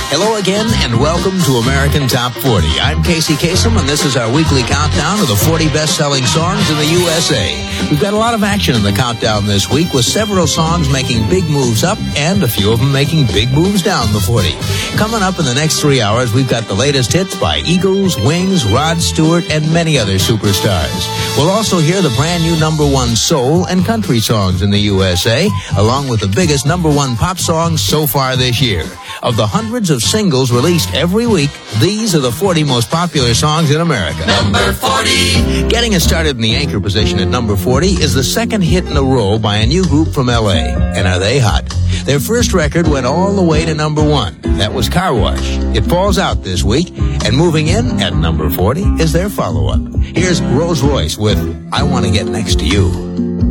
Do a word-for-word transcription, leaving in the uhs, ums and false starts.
Hello again, and welcome to American Top forty. I'm Casey Kasem, and this is our weekly countdown of the forty best-selling songs in the U S A. We've got a lot of action in the countdown this week, with several songs making big moves up and a few of them making big moves down the forty. Coming up in the next three hours, we've got the latest hits by Eagles, Wings, Rod Stewart, and many other superstars. We'll also hear the brand new number one soul and country songs in the U S A, along with the biggest number one pop songs so far this year. Of the hundreds of singles released every week, these are the forty most popular songs in America. Number forty. Getting us started in the anchor position at number forty is the second hit in a row by a new group from L A. And are they hot? Their first record went all the way to number one. That was Car Wash. It falls out this week, and moving in at number forty is their follow-up. Here's Rose Royce with I Want to Get Next to You.